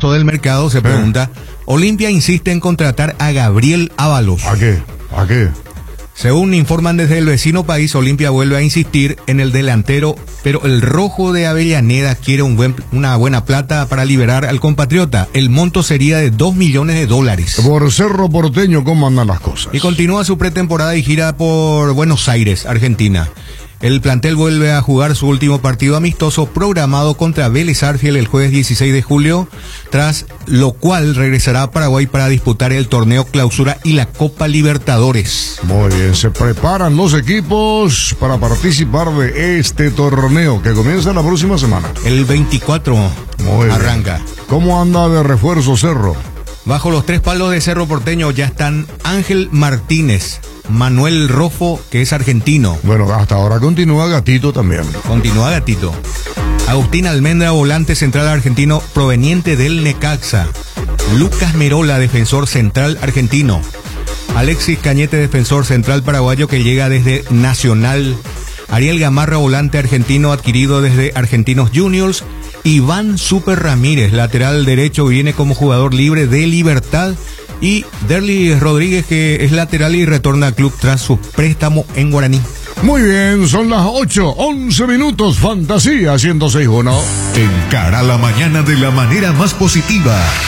refuerzo del mercado, se pregunta. Olimpia insiste en contratar a Gabriel Ábalos. ¿A qué? Según informan desde el vecino país, Olimpia vuelve a insistir en el delantero, pero el rojo de Avellaneda quiere una buena plata para liberar al compatriota. El monto sería de $2 millones. Por Cerro Porteño, ¿cómo andan las cosas? Y continúa su pretemporada y gira por Buenos Aires, Argentina. El plantel vuelve a jugar su último partido amistoso programado contra Vélez Sarsfield el jueves 16 de julio, tras lo cual regresará a Paraguay para disputar el torneo Clausura y la Copa Libertadores. Muy bien, se preparan los equipos para participar de este torneo que comienza la próxima semana. El 24 arranca. Bien. ¿Cómo anda de refuerzo Cerro? Bajo los 3 palos de Cerro Porteño ya están Ángel Martínez, Manuel Rofo, que es argentino. Bueno, hasta ahora continúa Gatito también. Continúa Gatito. Agustín Almendra, volante central argentino proveniente del Necaxa. Lucas Merola, defensor central argentino. Alexis Cañete, defensor central paraguayo que llega desde Nacional. Ariel Gamarra, volante argentino adquirido desde Argentinos Juniors. Iván Super Ramírez, lateral derecho, viene como jugador libre de Libertad. Y Derly Rodríguez, que es lateral y retorna al club tras su préstamo en Guaraní. Muy bien, son las 8:11 minutos. Fantasía 106.1. Encara la mañana de la manera más positiva.